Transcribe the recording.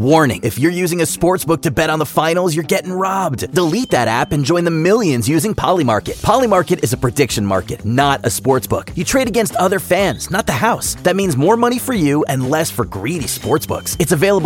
Warning, if you're using a sportsbook to bet on the finals, you're getting robbed. Delete that app and join the millions using Polymarket. Polymarket is a prediction market, not a sportsbook. You trade against other fans, not the house. That means more money for you and less for greedy sportsbooks. It's available